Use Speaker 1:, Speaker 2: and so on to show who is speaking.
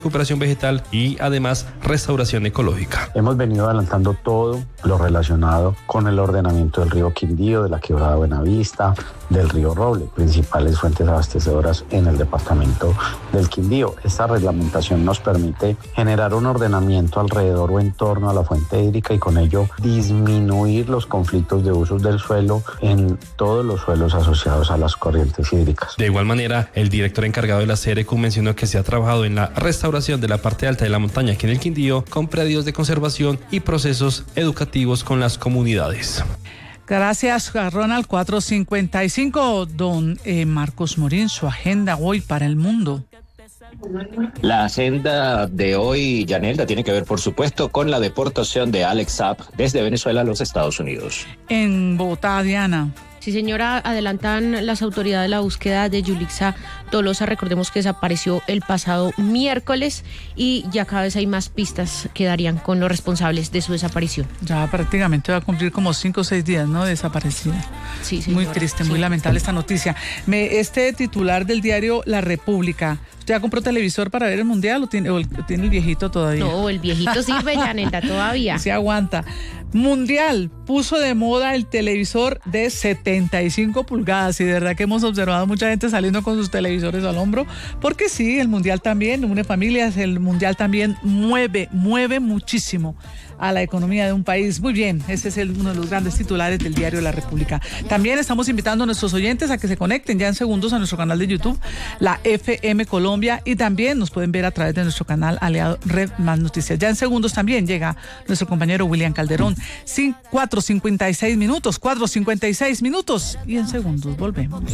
Speaker 1: recuperación vegetal y además restauración ecológica.
Speaker 2: Hemos venido adelantando todo lo relacionado con el ordenamiento del río Quindío, de la quebrada Buenavista, del río Roble, principales fuentes abastecedoras en el departamento del Quindío. Esta reglamentación nos permite generar un ordenamiento alrededor o en torno a la fuente hídrica y con ello disminuir los conflictos de usos del suelo en todos los suelos asociados a las corrientes hídricas.
Speaker 1: De igual manera, el director encargado de la CRQ mencionó que se ha trabajado en la restauración de la parte alta de la montaña aquí en el Quindío con predios de conservación y procesos educativos con las comunidades.
Speaker 3: Gracias, Ronald. 4:55. Don Marcos Morín, su agenda hoy para el mundo.
Speaker 4: La agenda de hoy, Yanelda, tiene que ver, por supuesto, con la deportación de Alex Saab desde Venezuela a los Estados Unidos.
Speaker 3: En Bogotá, Diana.
Speaker 5: Sí, señora, adelantan las autoridades la búsqueda de Yulixa Tolosa. Recordemos que desapareció el pasado miércoles y ya cada vez hay más pistas que darían con los responsables de su desaparición.
Speaker 3: Ya prácticamente va a cumplir como 5 o 6 días, ¿no? Desaparecida.
Speaker 5: Sí, señora.
Speaker 3: Muy triste, muy lamentable esta noticia. Este titular del diario La República, ¿usted ya compró televisor para ver el Mundial o tiene el viejito todavía?
Speaker 5: No, el viejito sirve, Yanelda, todavía.
Speaker 3: Se aguanta. Mundial puso de moda el televisor de 75 pulgadas y de verdad que hemos observado mucha gente saliendo con sus televisores al hombro, porque sí, el Mundial también une familias, el Mundial también mueve muchísimo a la economía de un país. Muy bien, ese es uno de los grandes titulares del diario La República. También estamos invitando a nuestros oyentes a que se conecten ya en segundos a nuestro canal de YouTube, la FM Colombia, y también nos pueden ver a través de nuestro canal aliado Red Más Noticias. Ya en segundos también llega nuestro compañero William Calderón. 4:56 minutos y en segundos volvemos.